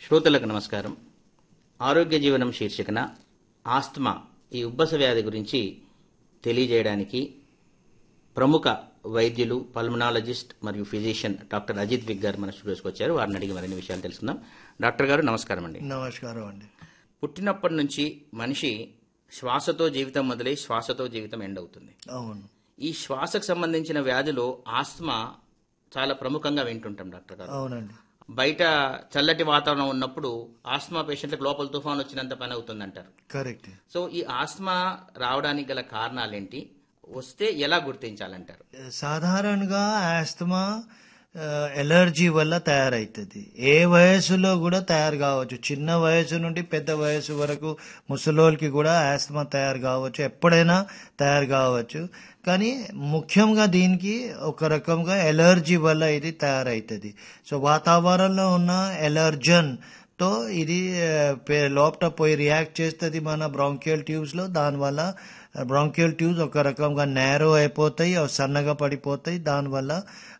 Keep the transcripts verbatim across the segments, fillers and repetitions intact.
శ్రోతలకు నమస్కారం. ఆరోగ్య జీవనం శీర్షికన ఆస్తమా ఈ ఉబ్బస వ్యాధి గురించి తెలియజేయడానికి ప్రముఖ వైద్యులు పల్మనాలజిస్ట్ మరియు ఫిజిషియన్ డాక్టర్ అజిత్ విగ్ గారు మన స్టూడియోస్కి వచ్చారు. వారిని అడిగి మరిన్ని విషయాలు తెలుసుకుందాం. డాక్టర్ గారు నమస్కారం అండి. నమస్కారం అండి. పుట్టినప్పటి నుంచి మనిషి శ్వాసతో జీవితం మొదలై శ్వాసతో జీవితం ఎండ్ అవుతుంది. అవును. ఈ శ్వాసకు సంబంధించిన వ్యాధిలో ఆస్తమా చాలా ప్రముఖంగా వింటుంటాం డాక్టర్ గారు. అవునండి. బయట చల్లటి వాతావరణం ఉన్నప్పుడు ఆస్తమా పేషెంట్లకు లోపల తుఫాన్ వచ్చినంత పని అవుతుంది అంటారు. కరెక్ట్. సో ఈ ఆస్తమా రావడానికి గల కారణాలేంటి, వస్తే ఎలా గుర్తించాలంటారు? సాధారణంగా ఆస్తమా ఎలర్జీ వల్ల తయారవుతుంది. ఏ వయసులో కూడా తయారు కావచ్చు. చిన్న వయసు నుండి పెద్ద వయసు వరకు ముసలోళ్ళకి కూడా ఆస్తమా తయారు కావచ్చు, ఎప్పుడైనా తయారు కావచ్చు. కానీ ముఖ్యంగా దీనికి ఒక రకంగా ఎలర్జీ వల్ల ఇది తయారవుతుంది. సో వాతావరణంలో ఉన్న ఎలర్జన్ తో ఇది లోపల పోయి రియాక్ట్ చేస్తుంది మన బ్రాంకియల్ ట్యూబ్స్ లో. దానివల్ల బ్రాంకియల్ ట్యూబ్స్ ఒక రకంగా నేరో అయిపోతాయి, సన్నగా పడిపోతాయి. దానివల్ల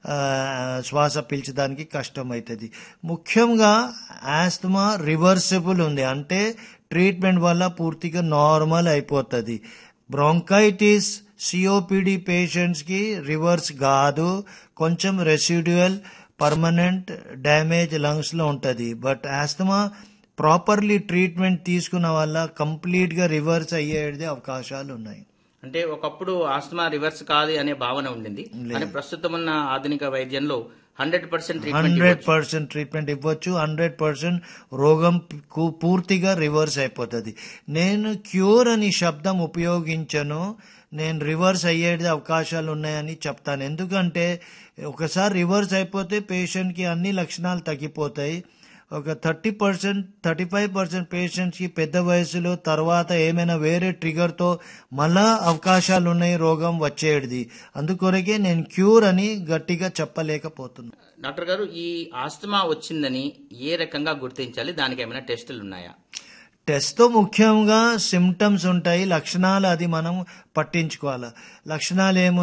శ్వాస పీల్చడానికి కష్టం అవుతుంది. ముఖ్యంగా ఆస్తమా రివర్సిబుల్ ఉంది, అంటే ట్రీట్మెంట్ వల్ల పూర్తిగా నార్మల్ అయిపోతుంది. బ్రాంకైటిస్ సిఓపిడి పేషెంట్స్ కి రివర్స్ కాదు, కొంచెం రెసిడ్యువల్ పర్మనెంట్ డ్యామేజ్ లంగ్స్ లో ఉంటుంది. బట్ ఆస్తమా ప్రాపర్లీ ట్రీట్మెంట్ తీసుకున్న వల్ల కంప్లీట్ గా రివర్స్ అయ్యేది అవకాశాలు ఉన్నాయి. అంటే ఒకప్పుడు ఆస్తమా రివర్స్ కాదు అనే భావన ఉండింది, కానీ ప్రస్తుతం ఉన్న ఆధునిక వైద్యంలో hundred percent hundred percent treatment ఇవ్వచ్చు. హండ్రెడ్ పర్సెంట్ రోగం పూర్తిగా రివర్స్ అయిపోతుంది. నేను క్యూర్ అని శబ్దం ఉపయోగించను, నేను రివర్స్ అయ్యేది అవకాశాలు ఉన్నాయని చెప్తాను. ఎందుకంటే ఒకసారి రివర్స్ అయిపోతే పేషెంట్ కి అన్ని లక్షణాలు తగ్గిపోతాయి. ఒక thirty percent thirty five percent patients కి పెద్ద వయసులో తర్వాత ఏమైనా వేరే ట్రిగర్ తో మళ్ళా అవకాశాలు ఉన్నాయి రోగం వచ్చేది. అందుకొరకే నేను క్యూర్ అని గట్టిగా చెప్పలేకపోతున్నా. డాక్టర్ గారు, ఈ ఆస్తమా వచ్చిందని ఏ రకంగా గుర్తించాలి? దానికి ఏమైనా టెస్టులు ఉన్నాయా? టెస్ట్ తో ముఖ్యంగా సిమ్టమ్స్ ఉంటాయి, లక్షణాలు అది మనం పట్టించుకోవాలి. లక్షణాలు ఏమి